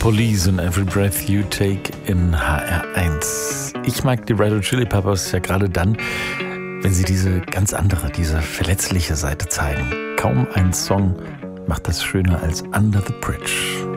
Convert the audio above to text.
Police und Every Breath You Take in HR1. Ich mag die Red Hot Chili Peppers ja gerade dann, wenn sie diese ganz andere, diese verletzliche Seite zeigen. Kaum ein Song macht das schöner als Under the Bridge.